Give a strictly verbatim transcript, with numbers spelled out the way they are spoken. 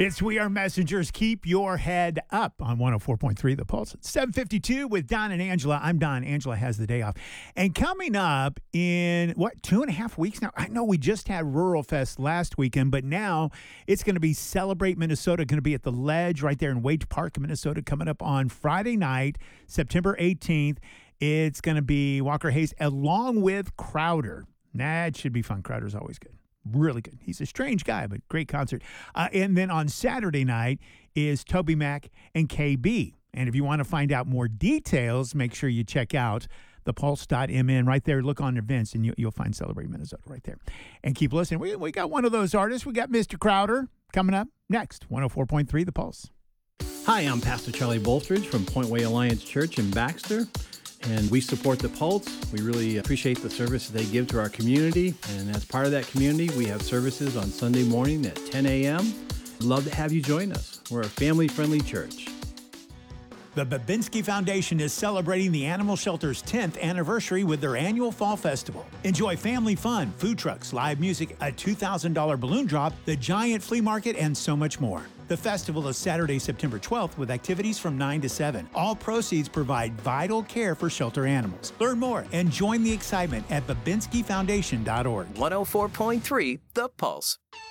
It's We Are Messengers. Keep your head up on one oh four point three The Pulse. seven fifty-two with Don and Angela. I'm Don. Angela has the day off. And coming up in, what, two and a half weeks now? I know we just had Rural Fest last weekend, but now it's going to be Celebrate Minnesota, going to be at the Ledge right there in Wade Park, Minnesota, coming up on Friday night, September eighteenth. It's going to be Walker Hayes along with Crowder. That should be fun. Crowder's always good. Really good. He's a strange guy, but great concert. Uh, and then on Saturday night is Toby Mac and K B. And if you want to find out more details, make sure you check out the pulse dot m n right there. Look on events, and you, you'll find Celebrate Minnesota right there. And keep listening. We, we got one of those artists. We got Mister Crowder coming up next. one oh four point three The Pulse. Hi, I'm Pastor Charlie Boltridge from Point Way Alliance Church in Baxter. And we support the Pulse. We really appreciate the service they give to our community. And as part of that community, we have services on Sunday morning at ten a.m. Love to have you join us. We're a family-friendly church. The Babinski Foundation is celebrating the Animal Shelter's tenth anniversary with their annual Fall Festival. Enjoy family fun, food trucks, live music, a two thousand dollars balloon drop, the giant flea market, and so much more. The festival is Saturday, September twelfth, with activities from nine to seven. All proceeds provide vital care for shelter animals. Learn more and join the excitement at babinski foundation dot org. one oh four point three The Pulse.